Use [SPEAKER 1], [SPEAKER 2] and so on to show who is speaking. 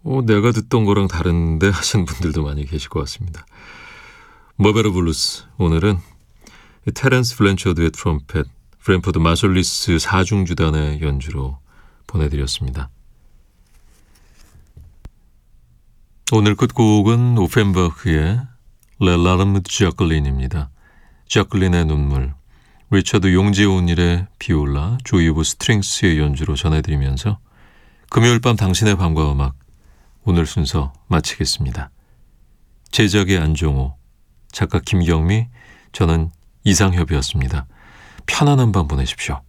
[SPEAKER 1] 내가 듣던 거랑 다른데 하시는 분들도 많이 계실 것 같습니다. 머베로 블루스, 오늘은 테렌스 블랜처드의 트럼펫, 프랜포드 마솔리스 4중주단의 연주로 보내드렸습니다. 오늘 끝곡은 오펜바흐의 레라르무 자클린입니다. 자클린의 눈물, 리처드 용재온일의 비올라, 조이브 스트링스의 연주로 전해드리면서 금요일 밤 당신의 밤과 음악, 오늘 순서 마치겠습니다. 제작의 안종호, 작가 김경미, 저는 이상협이었습니다. 편안한 밤 보내십시오.